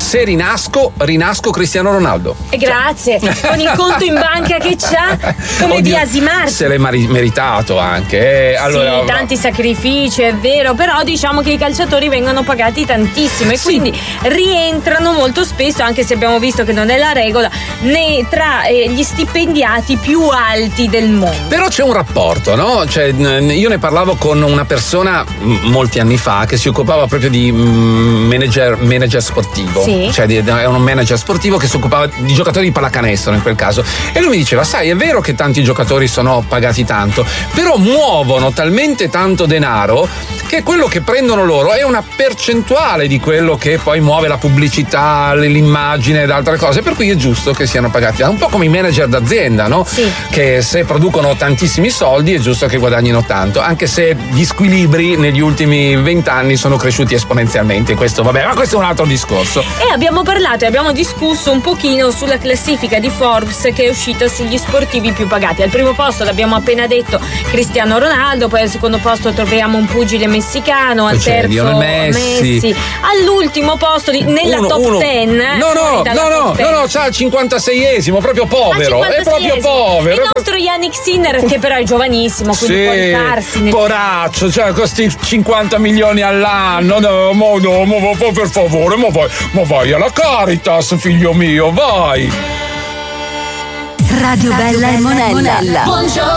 se rinasco Cristiano Ronaldo. Grazie, con il conto in banca che c'ha, come Biasi Marchi. Se l'è meritato anche. Allora, sì, tanti sacrifici, è vero, però diciamo che i calciatori vengono pagati tantissimo e quindi rientrano molto spesso, anche se abbiamo visto che non è la regola, tra gli stipendiati più alti del mondo. Però c'è un rapporto, no? Cioè, io ne parlavo con una persona molti anni fa che si occupava proprio di manager sportivo. Sì. Cioè è un manager sportivo che si occupava di giocatori di pallacanestro in quel caso, e lui mi diceva: sai, è vero che tanti giocatori sono pagati tanto, però muovono talmente tanto denaro che quello che prendono loro è una percentuale di quello che poi muove la pubblicità, l'immagine ed altre cose, per cui è giusto che siano pagati, un po' come i manager d'azienda, no? Sì. Che se producono tantissimi soldi è giusto che guadagnino tanto, anche se gli squilibri negli ultimi 20 anni sono cresciuti esponenzialmente. Questo vabbè, ma questo è un altro discorso. E abbiamo parlato e abbiamo discusso un pochino sulla classifica di Forbes che è uscita sugli sportivi più pagati. Al primo posto, l'abbiamo appena detto, Cristiano Ronaldo, poi al secondo posto troviamo un pugile messicano, al terzo Messi. All'ultimo posto nella top 10. No, c'ha il 56esimo, proprio povero. È proprio povero. Il nostro Yannick Sinner, che però è giovanissimo, quindi può rifarsi. Poraccio, cioè questi 50 milioni all'anno. No, per favore, ma vai alla Caritas, figlio mio, vai. Radio Bella e Monella. Buongiorno